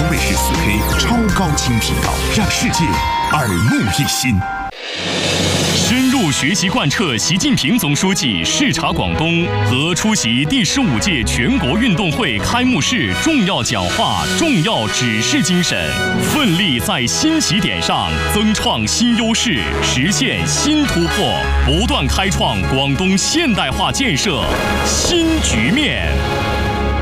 卫视4K 超高清频道，让世界耳目一新。 深入学习贯彻习近平总书记视察广东和出席第15届全国运动会开幕式重要讲话、重要指示精神，奋力在新起点上增创新优势，实现新突破，不断开创广东现代化建设新局面。